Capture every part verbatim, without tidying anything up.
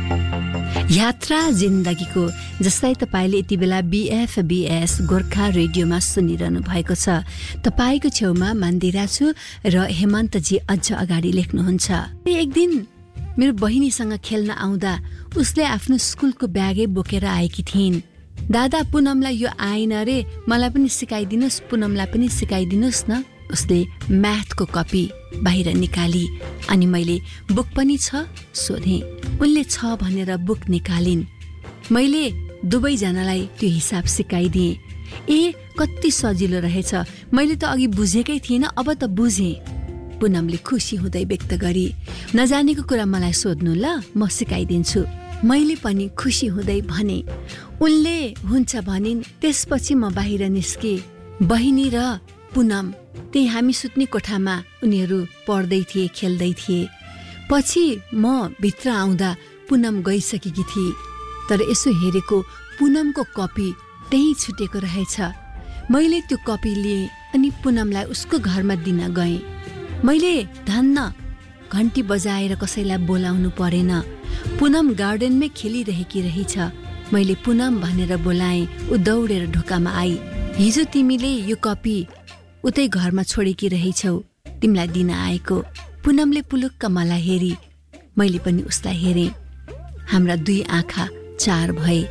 यात्रा जिन्दगीको जसलाई तपाईले यति बेला बीएफबीएस गोर्खा रेडियोमा सुनिरहनु भएको छ। तपाईको छेउमा मन्दिरा छु र हेमन्तजी अझ अगाडि लेख्नुहुन्छ। एक दिन मेरो बहिनीसँग खेल्न आउँदा उसले आफ्नो स्कुलको ब्यागै बोकेर आएकी थिइन्। दादा पुनमलाई यो आएन रे, मलाई पनि सिकाइदिनुस्, पुनमलाई पनि सिकाइदिनुस् न। उसले म्याथको कपी बाहिर निकाली अनि मैले बुक पनि छ सोधे। उनले छ भनेर बुक निकालिन्। मैले दुवैजनालाई त्यो हिसाब सिकाइदिएँ। ए कति सजिलो रहेछ, मैले त अघि बुझेकै थिइनँ, अब त बुझेँ। पुनमले खुसी हुँदै व्यक्त गरी, नजानेको कुरा मलाई सोध्नु ल, म सिकाइदिन्छु। मैले पनि खुसी हुँदै भने। उनले हुन्छ भनिन्। त्यसपछि म बाहिर निस्केँ। बहिनी र पुनम त्यही हामी सुत्ने कोठामा उनीहरू पढ्दै थिए, खेल्दै थिए। पछि म भित्र आउँदा पुनम गइसकेकी थिए, तर यसो हेरेको पुनमको कपी त्यही छुटेको रहेछ। मैले त्यो कपी लिएँ अनि पुनमलाई उसको घरमा दिन गएँ। मैले धन्न घन्टी बजाएर कसैलाई बोलाउनु परेन। पुनम गार्डनमै खेलिरहेकी रहेछ। मैले पुनम भनेर बोलाएँ। ऊ दौडेर ढोकामा आई। हिजो तिमीले यो कपी उतै घरमा छोडेकी रहेछौ, तिमीलाई दिन आएको। पुनमले पुलुक्क मलाई हेरी, मैले पनि उसलाई हेरेँ। हाम्रा दुई आँखा चार भए।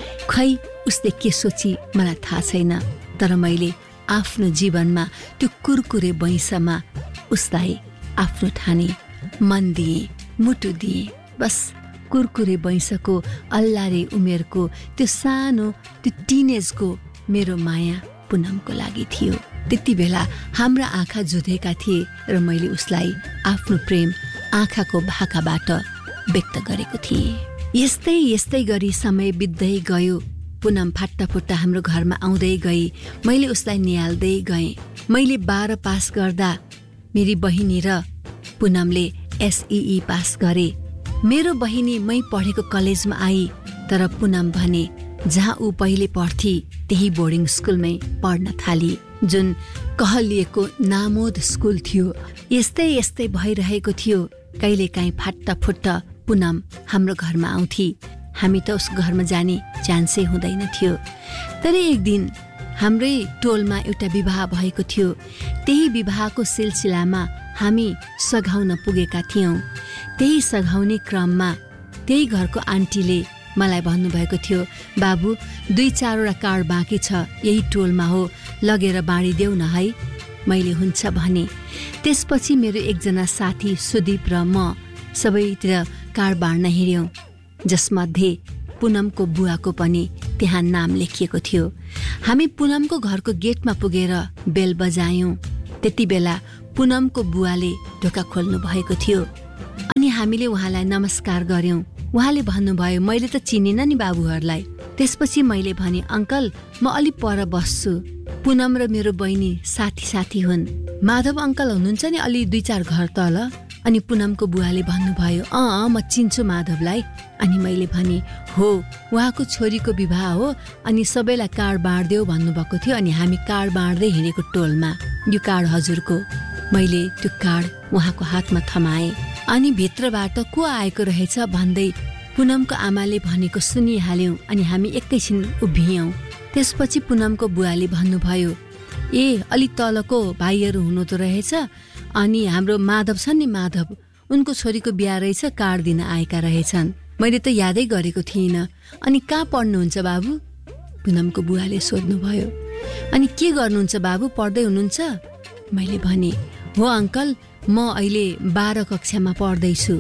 खै उसले के सोची मलाई थाहा छैन, तर मैले आफ्नो जीवनमा त्यो कुरकुरे बैंसमा उसलाई आफ्नो ठाने, मन दिएँ, मुटु दिएँ। बस कुरकुरे बैंसको अल्लारे उमेरको त्यो सानो त्यो टिनेजको मेरो माया पुनमको लागि थियो। त्यति बेला हाम्रा आँखा जुधेका थिए र मैले उसलाई आफ्नो प्रेम आँखाको भाकाबाट व्यक्त गरेको थिएँ। यस्तै यस्तै गरी समय बित्दै गयो। पुनम फाट्टाफुट्टा हाम्रो घरमा आउँदै गई। मैले उसलाई निहाल्दै गएँ। मैले बाह्र पास गर्दा मेरी बहिनी र पुनमले एसईई पास गरे। मेरो बहिनी मै पढेको कलेजमा आई, तर पुनम भने जहाँ ऊ पहिले पढ्थी त्यही बोर्डिङ स्कुलमै पढ्न थाली, जुन कहलिएको नामोद स्कुल थियो। यस्तै यस्तै भइरहेको थियो। कहिलेकाहीँ फाट्टाफुट्ट पुनम हाम्रो घरमा आउँथी। हामी त उसको घरमा जाने चान्सै हुँदैन थियो। तर एक दिन हाम्रै टोलमा एउटा विवाह भएको थियो। त्यही विवाहको सिलसिलामा हामी सघाउन पुगेका थियौँ। त्यही सघाउने क्रममा त्यही घरको आन्टीले मलाई भन्नुभएको थियो, बाबु दुई चारवटा कार्ड बाँकी छ, यही टोलमा हो, लगेर बाँडिदेऊ न है। मैले हुन्छ भने। त्यसपछि मेरो एकजना साथी सुदीप र म सबैतिर कार्ड बाँड्न हिँड्यौँ, जसमध्ये पुनमको बुवाको पनि त्यहाँ नाम लेखिएको थियो। हामी पुनमको घरको गेटमा पुगेर बेल बजायौँ। त्यति बेला पुनमको बुवाले ढोका खोल्नु भएको थियो अनि हामीले उहाँलाई नमस्कार गर्यौँ। उहाँले भन्नुभयो, मैले त चिनिनँ नि बाबुहरूलाई। त्यसपछि मैले भने, अङ्कल म अलि पर बस्छु, पुनम र मेरो बहिनी साथी साथी हुन्। माधव अङ्कल हुनुहुन्छ नि अलि दुई चार घर तल। अनि पुनमको बुवाले भन्नुभयो, अँ म चिन्छु माधवलाई। अनि मैले भने, हो उहाँको छोरीको विवाह हो अनि सबैलाई कार्ड बाँड्देऊ भन्नुभएको थियो। अनि हामी कार्ड बाँड्दै हिँडेको टोलमा यो कार्ड हजुरको। मैले त्यो कार्ड उहाँको हातमा थमाएँ। अनि भित्रबाट को आएको रहेछ भन्दै पुनमको आमाले भनेको सुनिहाल्यौँ। अनि हामी एकैछिन उभियौँ। त्यसपछि पुनमको बुवाले भन्नुभयो, ए अलि तलको भाइहरू हुनु त रहेछ, अनि हाम्रो माधव छ नि माधव, उनको छोरीको बिहा रहेछ, कार्ड दिन आएका रहेछन्। मैले त यादै गरेको थिइनँ। अनि कहाँ पढ्नुहुन्छ बाबु? पुनमको बुवाले सोध्नुभयो। अनि के गर्नुहुन्छ बाबु, पढ्दै हुनुहुन्छ? मैले भने, हो अङ्कल म अहिले बाह्र कक्षामा पढ्दैछु।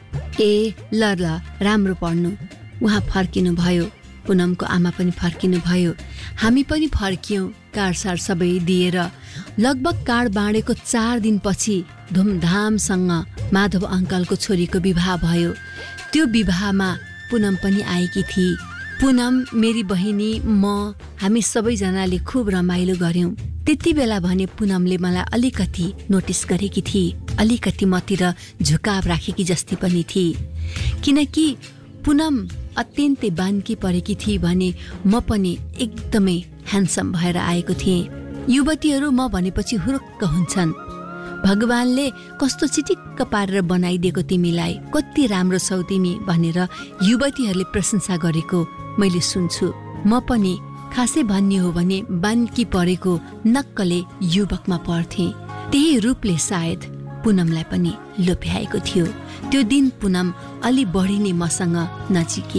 ए ल ल राम्रो पढ्नु। उहाँ फर्किनु भयो। पुनमको आमा पनि फर्किनु भयो। हामी पनि फर्कियौँ कार्डसार सबै दिएर। लगभग कार्ड बाँडेको चार दिनपछि धुमधामसँग माधव अङ्कलको छोरीको विवाह भयो। त्यो विवाहमा पुनम पनि आएकी थिए। पुनम, मेरी बहिनी, म, हामी सबैजनाले खुब रमाइलो गर्यौँ। त्यति बेला भने पुनमले मलाई अलिकति नोटिस गरेकी थिए, अलिकति मतिर झुकाव राखेकी जस्ती पनि थिए। किनकि पुनम अत्यन्तै बान्की परेकी थिए भने म पनि एकदमै ह्यान्डसम भएर आएको थिएँ। युवतीहरू म भनेपछि हुरुक्क हुन्छन्। भगवानले कस्तो चिटिक्क पारेर बनाइदिएको तिमीलाई, कति राम्रो छौ तिमी भनेर युवतीहरूले प्रशंसा गरेको मैले सुन्छु। म पनि खासै भन्ने हो भने बान्की परेको नक्कले युवकमा पर्थेँ। त्यही रूपले सायद पुनमलाई पनि लोभ्याएको थियो। त्यो दिन पुनम अलि बढी नै मसँग नजिकी।